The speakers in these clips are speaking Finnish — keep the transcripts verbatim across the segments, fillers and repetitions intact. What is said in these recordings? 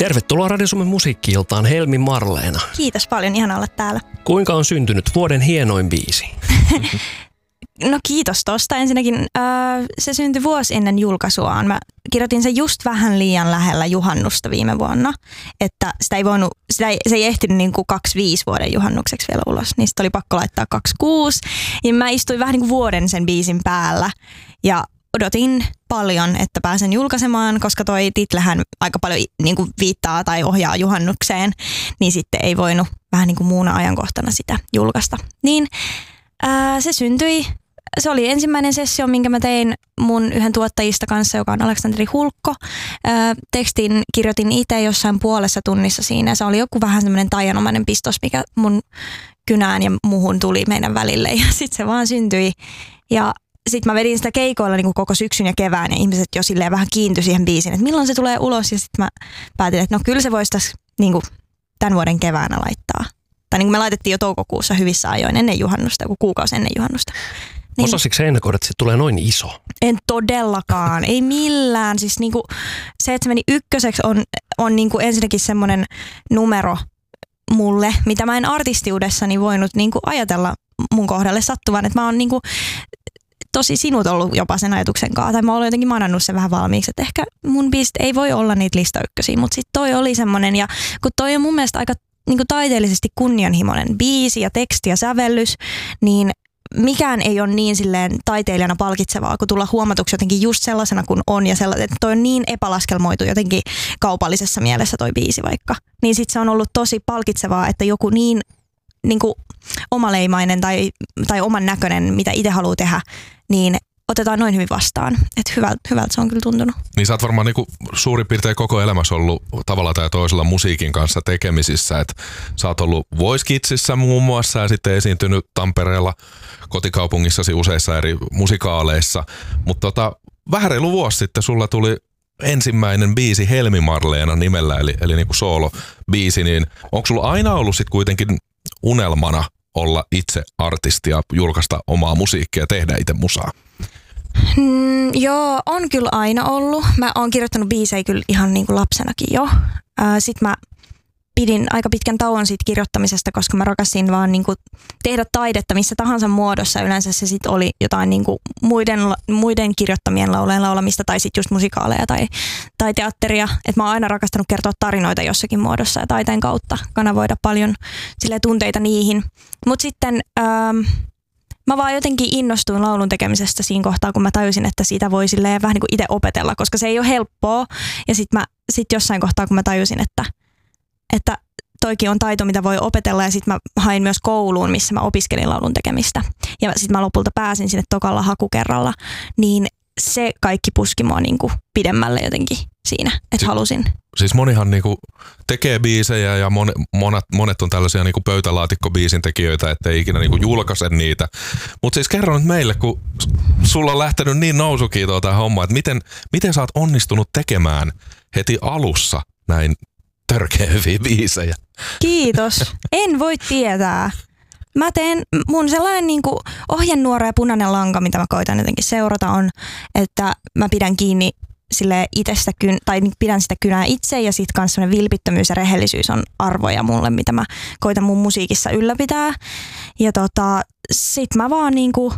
Tervetuloa Radio Suomen musiikki-iltaan, Helmi Marleena. Kiitos paljon, ihana olla täällä. Kuinka on syntynyt vuoden hienoin biisi? No kiitos tosta. Ensinnäkin äh, se syntyi vuosi ennen julkaisuaan. Mä kirjoitin sen just vähän liian lähellä juhannusta viime vuonna, että sitä ei voinut, sitä ei, se ei ehtinyt niin kuin kaksikymmentäviisi vuoden juhannukseksi vielä ulos, niin sitä oli pakko laittaa kaksikymmentäkuusi. Ja mä istuin vähän niin kuin vuoden sen biisin päällä ja odotin paljon, että pääsen julkaisemaan, koska toi titlehän aika paljon niin kuin viittaa tai ohjaa juhannukseen, niin sitten ei voinut vähän niin kuin muuna ajankohtana sitä julkaista. Niin ää, se syntyi, se oli ensimmäinen sessio, minkä mä tein mun yhden tuottajista kanssa, joka on Aleksanteri Hulkko. Ää, tekstin kirjoitin itse jossain puolessa tunnissa siinä. Se oli joku vähän semmoinen taianomainen pistos, mikä mun kynään ja muhun tuli meidän välille ja sitten se vaan syntyi. Ja sitten mä vedin sitä keikoilla niin kuin koko syksyn ja kevään ja ihmiset jo silleen vähän kiintyi siihen biisiin, että milloin se tulee ulos. Ja sitten mä päätin, että no kyllä se voisi tässä niin kuin tämän vuoden keväänä laittaa. Tai niin kuin me laitettiin jo toukokuussa hyvissä ajoin ennen juhannusta, joku kuukausi ennen juhannusta. Niin, osasitko sä ennakoida, että se tulee noin iso? En todellakaan, ei millään. Siis niin kuin se, että se meni ykköseksi on, on niin kuin ensinnäkin semmoinen numero mulle, mitä mä en artistiudessani voinut niin kuin ajatella mun kohdalle sattuvan. Että mä oon niin kuin tosi sinut ollut jopa sen ajatuksen kanssa. Tai mä oon jotenkin manannut sen vähän valmiiksi, että ehkä mun biisit ei voi olla niitä listaykkösiä, mutta sitten toi oli semmoinen. Ja kun toi on mun mielestä aika niin kuin taiteellisesti kunnianhimoinen biisi ja teksti ja sävellys, niin mikään ei ole niin silleen taiteilijana palkitsevaa, kun tulla huomatuksi jotenkin just sellaisena kuin on ja sellainen, että toi on niin epälaskelmoitu jotenkin kaupallisessa mielessä toi biisi vaikka. Niin sit se on ollut tosi palkitsevaa, että joku niin, niin kuin omaleimainen tai, tai oman näköinen, mitä itse haluaa tehdä, niin otetaan noin hyvin vastaan. Että hyvältä, hyvältä se on kyllä tuntunut. Niin sä oot varmaan niinku suurin piirtein koko elämässä ollut tavalla tai toisella musiikin kanssa tekemisissä. Että sä oot ollut Voice Kidsissä muun muassa ja sitten esiintynyt Tampereella kotikaupungissasi useissa eri musikaaleissa. Mutta tota, vähän reilu vuosi sitten sulla tuli ensimmäinen biisi Helmi Marleena nimellä, eli, eli niinku soolo-biisi. Niin onko sulla aina ollut sit kuitenkin unelmana olla itse artisti ja julkaista omaa musiikkia ja tehdä itse musaa? Mm, joo, on kyllä aina ollut. Mä oon kirjoittanut biisejä kyllä ihan niin kuin lapsenakin jo. Sitten mä pidin aika pitkän tauon siitä kirjoittamisesta, koska mä rakasin vaan niin kuin tehdä taidetta missä tahansa muodossa. Yleensä se sitten oli jotain niin kuin muiden, muiden kirjoittamien laulujen laulamista tai sitten just musikaaleja tai, tai teatteria. Et mä oon aina rakastanut kertoa tarinoita jossakin muodossa ja taiteen kautta kanavoida paljon silleen tunteita niihin. Mutta sitten Ähm, mä vaan jotenkin innostuin laulun tekemisestä siinä kohtaa, kun mä tajusin, että siitä voi silleen vähän niin kuin itse opetella, koska se ei ole helppoa. Ja sit mä sit jossain kohtaa, kun mä tajusin, että, että toikin on taito, mitä voi opetella. Ja sit mä hain myös kouluun, missä mä opiskelin laulun tekemistä. Ja sit mä lopulta pääsin sinne tokalla hakukerralla. Niin se kaikki puski mua niin kuin pidemmälle jotenkin siinä, että si- halusin. Siis monihan niinku tekee biisejä ja mon, monet, monet on tällaisia niinku pöytälaatikkobiisin tekijöitä, ettei ikinä niinku julkaise niitä. Mutta siis kerro nyt meille, kun sulla on lähtenyt niin nousukiitoa tämä homma, että miten, miten sä oot onnistunut tekemään heti alussa näin törkeä hyviä biisejä? Kiitos. En voi tietää. Mä teen, mun sellainen niin kuin ohjenuora ja punainen lanka, mitä mä koitan jotenkin seurata on, että mä pidän kiinni sille itsestä, tai pidän sitä kynää itse ja sit kans semmoinen vilpittömyys ja rehellisyys on arvoja mulle, mitä mä koitan mun musiikissa ylläpitää. Ja tota, sit mä vaan niinku,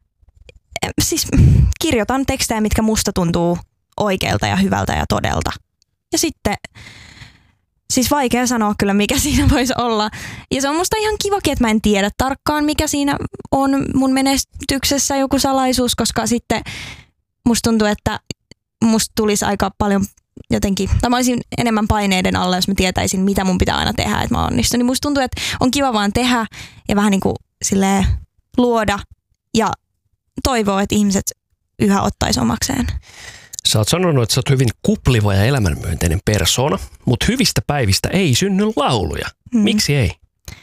siis kirjoitan tekstejä, mitkä musta tuntuu oikealta ja hyvältä ja todelta. Ja sitten siis vaikea sanoa kyllä, mikä siinä voisi olla. Ja se on musta ihan kivakin, että mä en tiedä tarkkaan, mikä siinä on mun menestyksessä joku salaisuus, koska sitten musta tuntuu, että musta tulisi aika paljon jotenkin, tai mä olisin enemmän paineiden alla, jos mä tietäisin, mitä mun pitää aina tehdä, että mä onnistun. Niin musta tuntuu, että on kiva vaan tehdä ja vähän niin kuin silleen luoda ja toivoa, että ihmiset yhä ottaisi omakseen. Sä oot sanonut, että sä oot hyvin kupliva ja elämänmyönteinen persoona, mutta hyvistä päivistä ei synny lauluja. Hmm. Miksi ei?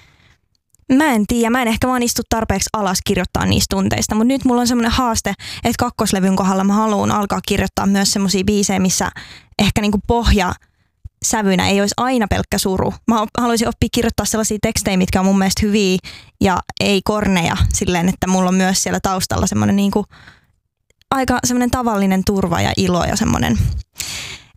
Mä en tiedä, mä en ehkä vaan istu tarpeeksi alas kirjoittaa niistä tunteista, mutta nyt mulla on semmoinen haaste, että kakkoslevyn kohdalla mä haluan alkaa kirjoittaa myös semmosia biisejä, missä ehkä niinku pohja sävynä ei olisi aina pelkkä suru. Mä haluaisin oppia kirjoittaa sellaisia tekstejä, mitkä on mun mielestä hyviä ja ei korneja silleen, että mulla on myös siellä taustalla semmoinen niinku aika semmoinen tavallinen turva ja ilo ja semmoinen, että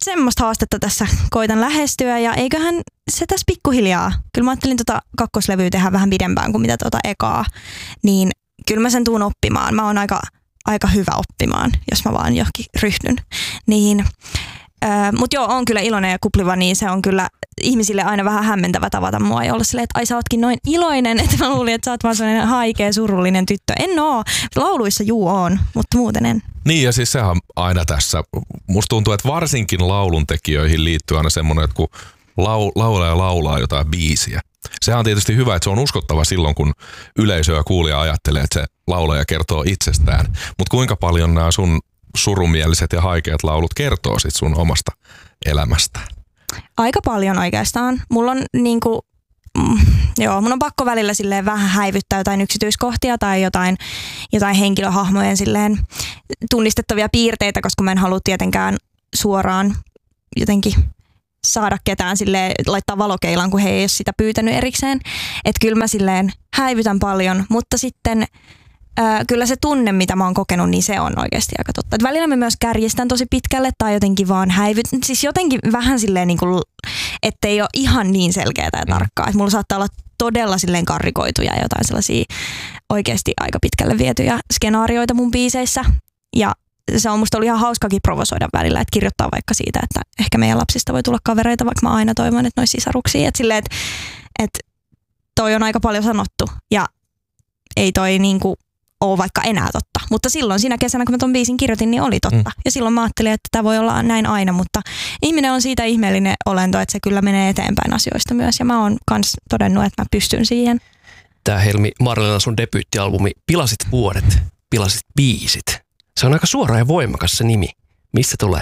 semmoista haastetta tässä koitan lähestyä ja eiköhän se tässä pikkuhiljaa. Kyllä mä ajattelin tota kakkoslevyä tehdä vähän pidempään kuin mitä tota ekaa, niin kyllä mä sen tuun oppimaan. Mä oon aika, aika hyvä oppimaan, jos mä vaan johonkin ryhdyn. Niin, äh, mut joo, on kyllä iloinen ja kupliva, niin se on kyllä ihmisille aina vähän hämmentävä tavata mua ja olla silleen, että ai sä ootkin noin iloinen, että mä luulin, että sä oot vaan sellainen haikea, surullinen tyttö. En oo. Lauluissa juu on, mutta muuten en. Niin ja siis sehän on aina tässä. Musta tuntuu, että varsinkin lauluntekijöihin liittyy aina semmoinen, että kun lau, laulaja laulaa jotain biisiä. Sehän on tietysti hyvä, että se on uskottava silloin, kun yleisö ja kuulija ajattelee, että se laulaja kertoo itsestään. Mutta kuinka paljon nämä sun surumieliset ja haikeat laulut kertoo sit sun omasta elämästä? Aika paljon oikeastaan. Mulla on niinku, mm, joo, mun on pakko välillä silleen vähän häivyttää jotain yksityiskohtia tai jotain, jotain henkilöhahmojen silleen tunnistettavia piirteitä, koska mä en halua tietenkään suoraan jotenkin saada ketään silleen, laittaa valokeilaan, kun he ei ole sitä pyytänyt erikseen. Että kyllä mä silleen häivytän paljon, mutta sitten ää, kyllä se tunne, mitä mä oon kokenut, niin se on oikeasti aika totta. Et välillä mä myös kärjistän tosi pitkälle tai jotenkin vaan häivyt, siis jotenkin vähän silleen, niin kuin, ettei ole ihan niin selkeää ja tarkkaa. Et mulla saattaa olla todella silleen karrikoituja ja jotain sellaisia oikeasti aika pitkälle vietyjä skenaarioita mun biiseissä. Ja se on musta ollut ihan hauskakin provosoida välillä, että kirjoittaa vaikka siitä, että ehkä meidän lapsista voi tulla kavereita, vaikka mä aina toivon, että ne olisi sisaruksia. Että silleen, että, että toi on aika paljon sanottu ja ei toi niinku ole vaikka enää totta. Mutta silloin siinä kesänä, kun mä ton biisin kirjoitin, niin oli totta. Mm. Ja silloin mä ajattelin, että tämä voi olla näin aina, mutta ihminen on siitä ihmeellinen olento, että se kyllä menee eteenpäin asioista myös. Ja mä oon kans todennut, että mä pystyn siihen. Tää Helmi Marlena, sun debyyttialbumi Pilasit vuodet, pilasit biisit. Se on aika suora ja voimakas se nimi. Mistä tulee?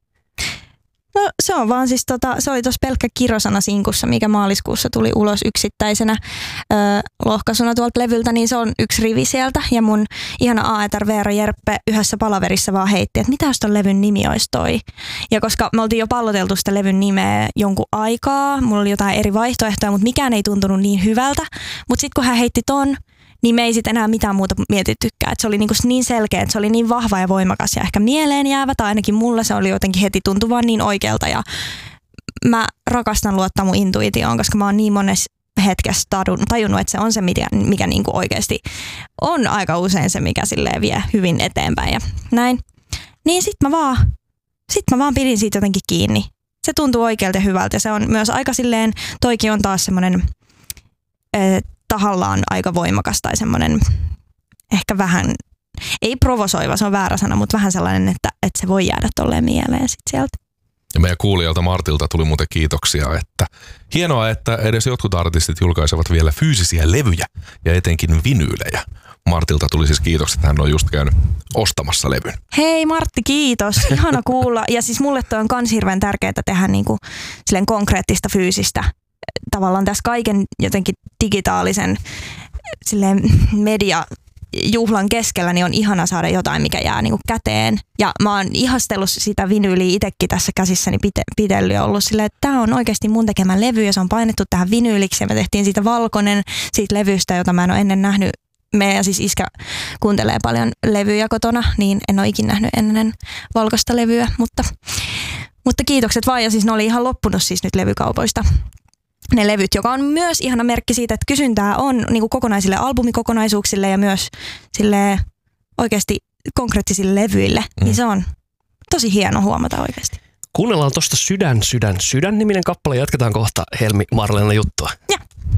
No se on vaan siis tota, se oli tuossa pelkkä kirosana sinkussa, mikä maaliskuussa tuli ulos yksittäisenä ö, lohkaisuna tuolta levyltä, niin se on yksi rivi sieltä. Ja mun ihana A E T R Veera Jerppe yhdessä palaverissa vaan heitti, että mitä jos ton levyn nimi olisi toi. Ja koska me oltiin jo palloteltu sitä levyn nimeä jonkun aikaa, mulla oli jotain eri vaihtoehtoja, mutta mikään ei tuntunut niin hyvältä. Mutta sitten kun hän heitti ton, niin me ei sitten enää mitään muuta mietittykään. Et se oli niinku niin selkeä, että se oli niin vahva ja voimakas ja ehkä mieleen jäävä, tai ainakin mulla se oli jotenkin heti tuntuvaan niin oikealta. Ja mä rakastan luottaa mun intuitioon, koska mä oon niin monessa hetkessä tajunnut, että se on se, mikä, mikä niinku oikeasti on aika usein se, mikä silleen vie hyvin eteenpäin ja näin. Niin sit mä vaan, sit mä vaan pidin siitä jotenkin kiinni. Se tuntuu oikealta ja hyvältä ja se on myös aika silleen, toikin on taas semmoinen tahallaan aika voimakas tai semmoinen ehkä vähän, ei provosoiva, se on väärä sana, mutta vähän sellainen, että, että se voi jäädä tolleen mieleen sit sieltä. Ja meidän kuulijalta Martilta tuli muuten kiitoksia, että hienoa, että edes jotkut artistit julkaisevat vielä fyysisiä levyjä ja etenkin vinyylejä. Martilta tuli siis kiitokset, että hän on just käynyt ostamassa levyn. Hei Martti, kiitos. Ihana kuulla. Ja siis mulle toi on kans hirveän tärkeää tehdä niinku silleen konkreettista fyysistä. Tavallaan tässä kaiken jotenkin digitaalisen silleen mediajuhlan keskellä niin on ihana saada jotain, mikä jää niinku käteen. Ja mä oon ihastellut sitä vinyyliä itsekin tässä käsissäni pite- pidellyt ja ollut silleen, että tää on oikeasti mun tekemä levy ja se on painettu tähän vinyyliksi ja me tehtiin siitä valkoinen siitä levystä, jota mä en ole ennen nähnyt. Me ja siis iskä kuuntelee paljon levyjä kotona, niin en ole ikinä nähnyt ennen valkoista levyä, mutta, mutta kiitokset vaan ja siis ne oli ihan loppunut siis nyt levykaupoista. Ne levyt, joka on myös ihana merkki siitä, että kysyntää on niin kuin kokonaisille albumikokonaisuuksille ja myös sille oikeasti konkreettisille levyille, mm. niin se on tosi hieno huomata oikeasti. Kuunnellaan tuosta Sydän, sydän, sydän niminen kappale. Jatketaan kohta Helmi Marlena juttua.